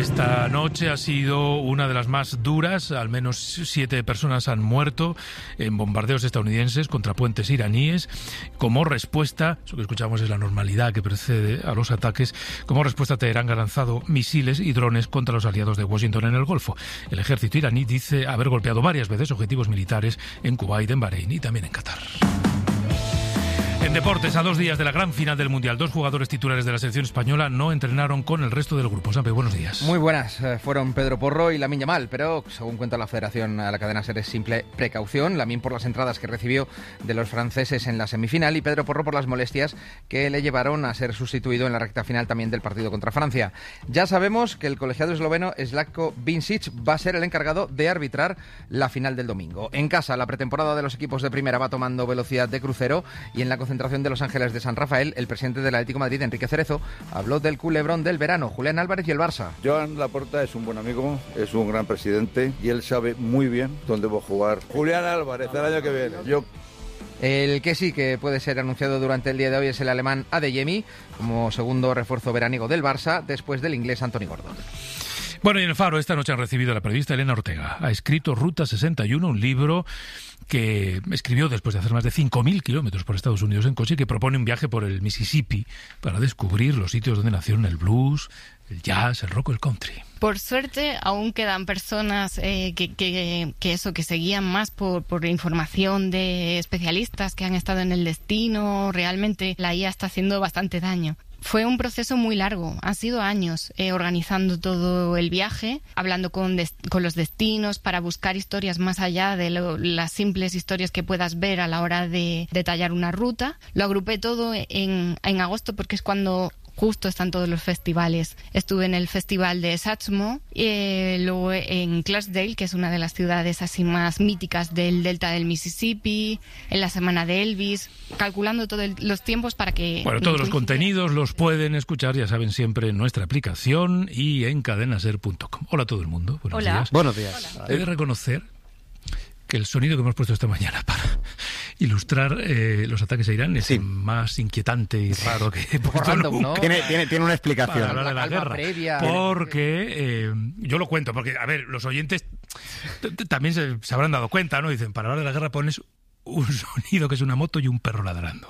Esta noche ha sido una de las más duras. Al menos 7 personas han muerto en bombardeos estadounidenses contra puentes iraníes. Como respuesta, eso que escuchamos es la normalidad que precede a los ataques, como respuesta Teherán ha lanzado misiles y drones contra los aliados de Washington en el Golfo. El ejército iraní dice haber golpeado varias veces objetivos militares en Kuwait, en Bahrein y también en Qatar. En deportes, a 2 días de la gran final del Mundial, 2 jugadores titulares de la selección española no entrenaron con el resto del grupo. Sampe, buenos días. Muy buenas. Fueron Pedro Porro y Lamine Yamal, pero según cuenta la Federación, a la cadena SER es simple precaución. Lamine por las entradas que recibió de los franceses en la semifinal y Pedro Porro por las molestias que le llevaron a ser sustituido en la recta final también del partido contra Francia. Ya sabemos que el colegiado esloveno Slavko Vincic va a ser el encargado de arbitrar la final del domingo. En casa, la pretemporada de los equipos de primera va tomando velocidad de crucero y en la concentración de Los Ángeles de San Rafael, el presidente del Atlético de Madrid, Enrique Cerezo, habló del culebrón del verano, Julián Álvarez y el Barça. Joan Laporta es un buen amigo, es un gran presidente y él sabe muy bien dónde va a jugar Julián Álvarez el año que viene. El que sí que puede ser anunciado durante el día de hoy es el alemán Adeyemi, como segundo refuerzo veraniego del Barça, después del inglés Anthony Gordon. Bueno, y en el Faro esta noche han recibido a la periodista Elena Ortega. Ha escrito Ruta 61, un libro que escribió después de hacer más de 5.000 kilómetros por Estados Unidos en coche y que propone un viaje por el Mississippi para descubrir los sitios donde nacieron el blues, el jazz, el rock o el country. Por suerte, aún quedan personas que seguían más por información de especialistas que han estado en el destino. Realmente la IA está haciendo bastante daño. Fue un proceso muy largo, han sido años organizando todo el viaje, hablando con los destinos para buscar historias más allá de las simples historias que puedas ver a la hora de detallar una ruta. Lo agrupé todo en agosto porque es cuando justo están todos los festivales. Estuve en el festival de Satchmo, luego en Clarksdale, que es una de las ciudades así más míticas del delta del Mississippi, en la semana de Elvis, calculando todos los tiempos para que... Bueno, todos los contenidos los pueden escuchar, ya saben, siempre en nuestra aplicación y en cadenaser.com. Hola a todo el mundo. Buenos días. Buenos días. Hola. He de reconocer que el sonido que hemos puesto esta mañana para ilustrar los ataques a Irán es el más inquietante y raro que he puesto random, nunca. ¿no? Tiene una explicación. Para hablar de la guerra. Previa. Porque yo lo cuento, porque, a ver, los oyentes también se habrán dado cuenta, ¿no? Dicen, para hablar de la guerra pones un sonido que es una moto y un perro ladrando.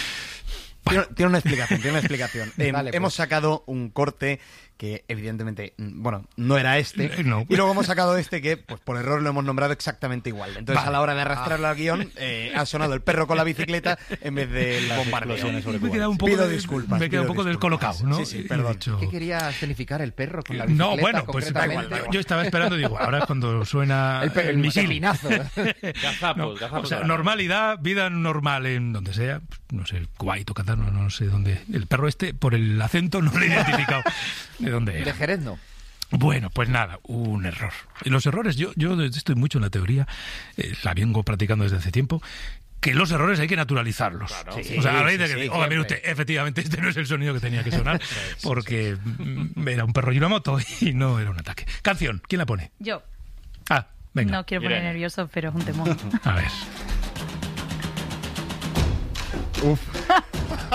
Tiene una explicación. Vale, hemos sacado un corte que evidentemente, bueno, no era este, No. y luego hemos sacado este que, pues por error lo hemos nombrado exactamente igual. Entonces, Vale. a la hora de arrastrarlo al guión, ha sonado el perro con la bicicleta en vez del bombardeo. Me he quedado un poco, Pido disculpas. me he quedado un poco descolocado, ¿no? Sí, perdón. ¿Qué quería escenificar el perro con la bicicleta? No, bueno, pues da concretamente? igual. Yo estaba esperando, digo, ahora es cuando suena el misil. pepinazo. No, o sea, normalidad, vida normal en donde sea, no sé, Kuwait o Qatar, no sé dónde. El perro este, por el acento, no lo he identificado de dónde era. De Jerez no. Bueno, pues nada, un error. Y los errores, yo estoy mucho en la teoría, la vengo practicando desde hace tiempo, que los errores hay que naturalizarlos. Claro. Sí, o sea, a raíz de que, oiga, mire usted, efectivamente, este no es el sonido que tenía que sonar, porque era un perro y una moto y no era un ataque. Canción, ¿quién la pone? Yo. Ah, venga. No quiero poner nervioso, pero es un temón. A ver. Uf.